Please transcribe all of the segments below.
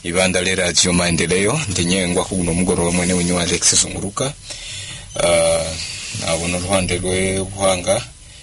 ibanda le radio Maendeleo ndinyengwa kuno mugoro mwene wenyu Alex Zunguruka abono ruhande rwe buhanga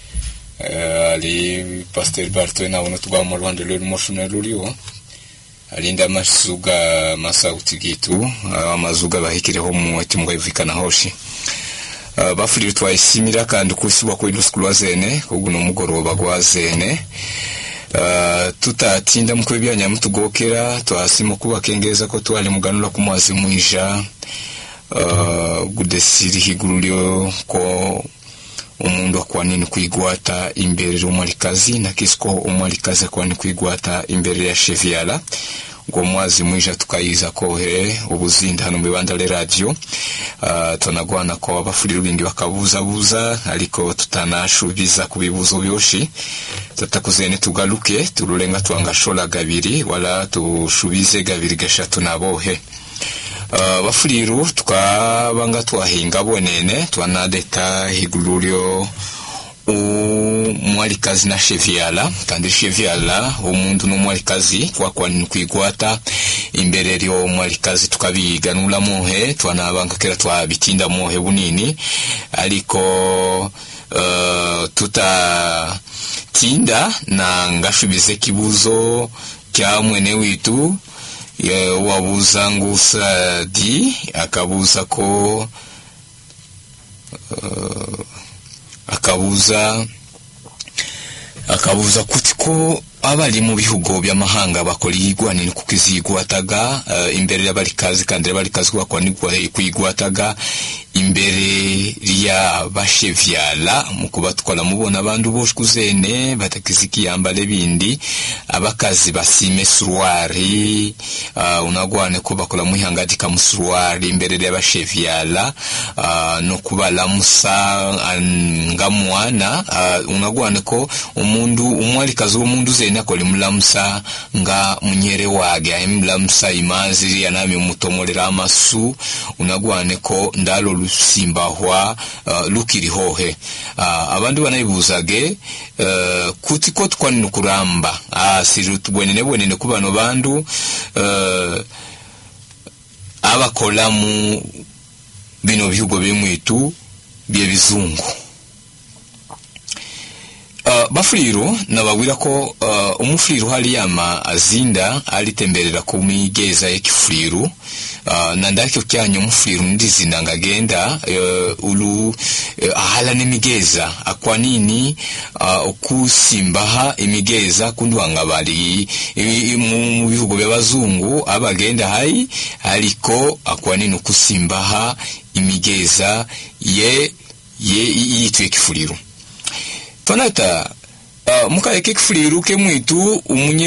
ali Pastor Barto na abono tugwa mu ruhande rwe moshone ruriho alinda masuga masauti gitu amazuga bahikireho mu atimwe vikana hoshi bafuri twayisimira kandi kusibwa ko induskulwa zene kuguno mugoroba gwazene tutatinda mukwe byanya mutugokera twasimo kubakengeza ko twali muganura ku mwazi mwija gudesiri higurulyo ko umundu akwanini kwigwata imbere y'umwalikazi na kisiko umwalikazi akwani kwigwata imbere ya Cheviala ngo mwazi mwija tukayiza kohe ubuzinda hano mbibanda le radio tonagwana ko abafuri rubindi bakabuza ariko tutanashubiza kubibuzo byoshi tutakuzene tugaluke turulenga twangashola gabiri wala tushubize gabiri gashatu nabohe bafuriru tukabanga twahinga bonene twanadeta higululyo umwalikazi na Cheviala kandi Cheviala umuntu n'umwalikazi kwa kwigwata imbere ryo umwalikazi tukabiganula mohe twanabanga kera twabitinda mohe bunini ariko tinda na ngashubize kibuzo kya mwene witu wabuza ngusa di akabuza ko akabuza kutiko abali mu bihugo by'amahanga bakoligwa ni kukizigwataga imbere y'abalikazi kandi abalikazi bakwanigwa kwigwataga imbere ya Cheviala mukuba tukola mubona abantu boshkuzene batakiziki yambale bindi abakazi basime surwari unagwane ko bakola muhangati ka musurwari imbere ya Cheviala no kubala musa ngamwana unagwane ko umwalikazi w'umundu zene ko limulamusa nga munyere wage imulamusa imanzi yanami umutomolera amasu unagwane ko ndalo lusimba hwa lukiri hohe abandu banayibuzage kutiko twani kuramba siru tubwenene kubano bandu abakola mu bino bihugo bimwitu bye bizungu bafuriro nababwira ko umufuriro hali yama azinda alitemberera ku migeza y'ekifuriro nandakyo cyanyu umufuriro ndizina ngagenda ahala n'imigeza akwanini okusimbaha imigeza kundwanga bali mu bihugo by'abazungu abagenda hayi aliko akwanini okusimbaha imigeza yitwe ekifuriro tonata mukaye kifuriru ke mwitu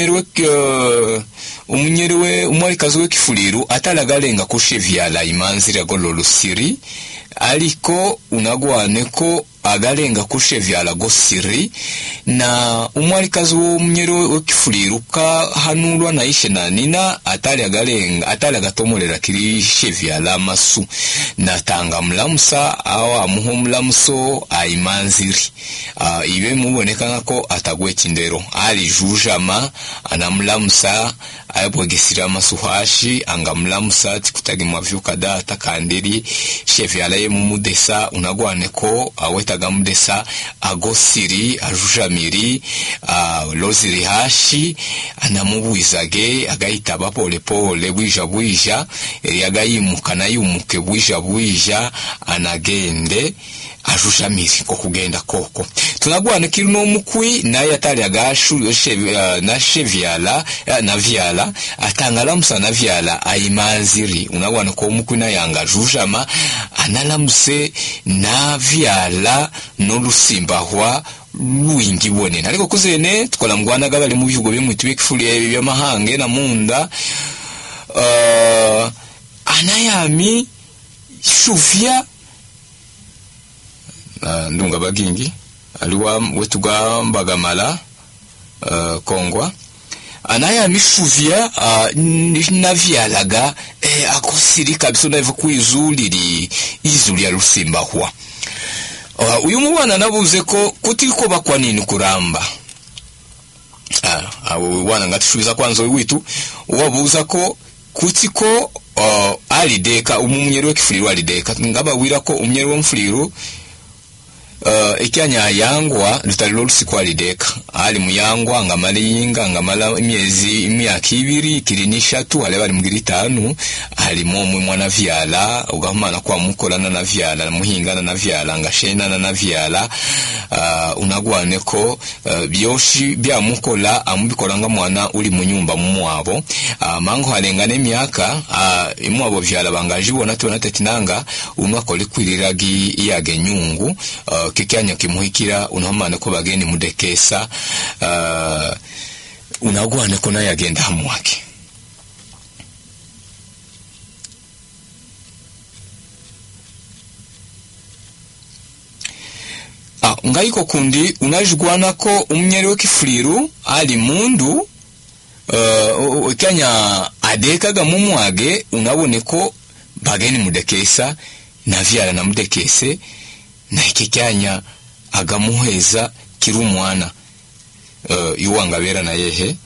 umunyerwe umwalikazi w'ekifuriru atalagalenga ko Cheviala imanzira gololo siri aliko unagwane ko agalenga ko Cheviala go siri na umwalikazi w'umunyerwe w'ekifuriru ka hanulwa na ishe na nina atalagatomolera kiri Cheviala masu natanga mulamusa awa muhomulamuso aimanziri ibe muboneka ko atagwe kindero ali jujama anamulamusa ayabwegesira amasuhashi angamulamusa tikutagi mavyuka data kandiri Cheviala ye mumudesa unagwane ko awetaga mudesa agosiri ajujamiri loziri hashi anamubuizage agahita bapole pole bwija yagayimuka nayumuke bwija anagende ajushamiri ko kugenda koko tunagwane kiri no mukwi naye atali agashu na Cheviala na Viala atangalamusa na Viala aimanziri unagwane ko mukwi na yanga jujama analamuse na Viala no lusimba hwa luingi bonene ariko kuzene tukola mgwana gabali mu bihugo bimwitu bikifuli by'amahange na munda anayami shuvya ndunga bagingi aliwa wetuga mala kongwa anaya mishuvia na Vialaga akosiri kabisa na kwizuliri izuli ya lusimba hwa uyu mwana nabuze ko kutiriko bakwa nini kuramba abo wana ngatishubiza kwanzo witu wabuza ko kutiko alideka umunyero w'ekifuliro alideka ngaba wirako umunyero w'omufuliro ikyanya yangwa lutalilo lusiku alideka ali muyangwa nga malinga nga mala myezi imyaka 2 kilini 3 ale bali mugiri 5 ali momwe mwana vyala ugamana kwa mukolana na vyala muhingana na vyala nga shena na vyala unagwaneko byoshi bya mukola amubikolanga mwana uli munyumba mumwabo mango alengana emyaka imwabo vyala bangajibona tona tetinanga unwakole kwiliragi yage nyungu kikyanya kimuhikira unamane ko bageni mudekesa unagwane ko naye agenda hamwake ngaiko kundi unajigwana ko umunyeri w'ekifuliro ali mundu kanya adekaga mumwage unabone ko bageni mudekesa na vyala na mudekese na ikikyanya agamuheza kirumwana yuwanga bera na yehe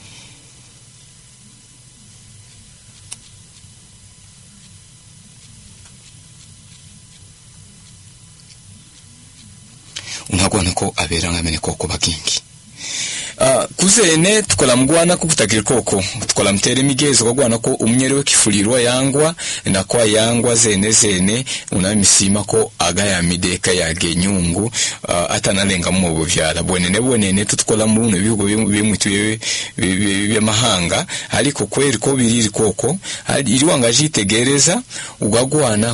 unagwana ko abera ngamene koko bakingi kuzene tukola mgwana kubutakira koko tukola mtere migezo kogwana ko umunyeri w'ekifuliro yangwa na kwa yangwa zene unamisima ko agaya mideka yage nyungu atanalenga mu buvyala bwenene tutukola muno bihugo bimwitu by'amahanga ariko kweri ko biriri koko iriwanga jitegereza ugagwana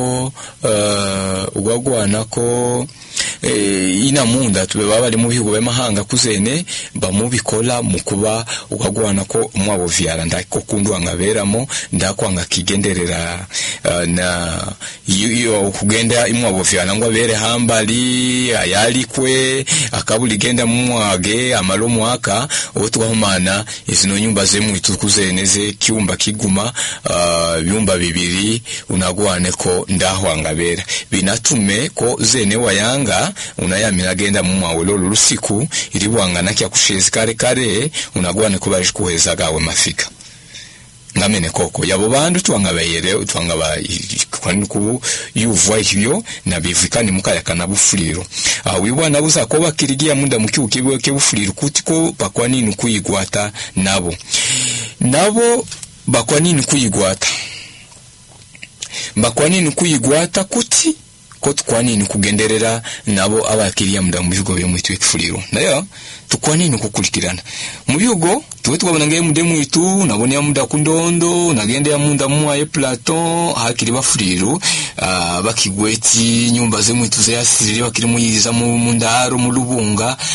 ko ina munda tube bali mu bihugo by'amahanga kuzene bamubikola mukuba ukagwana ko mwabo vyala ndako kundwa ngaberamo ndakwanga kigenderera na iyo kugenda imwabo vyala ngo bere hambali ayalikwe akabuli genda mumwage amalomo aka otwahumana izino nyumba zemu itukuzeneze cyumba kiguma byumba bibiri unagwane ko ndahwanga bera binatume ko zene wayanga unayamira genda mumwawo lolo lusiku iliwanga nakya kushezi kare unagwane ko baje kuheza gawe mafika ngamene koko yabo bandu twangabayere twangaba kwaniku yuvwa hivyo na bivikani mukaya kana bufuliro wibwana buza ko bakirigiya munda mukyukibwe ke bufuliro kutiko bakwanini kuyigwata nabo bakwanini kuyigwata kuti ko tukwanini kugenderera nabo abakiriya munda mu bihugo byo mwitu ekifuliro nayo tukwanini kukulikirana mu bihugo tuwe twabona ngaye mude mwitu nabone ya muda kundondo nagende ya munda mwa platon hakiri bafuliro bakigweti nyumba ze mwitu ze yasirire bakiri muyiza mu ndaro mu lubunga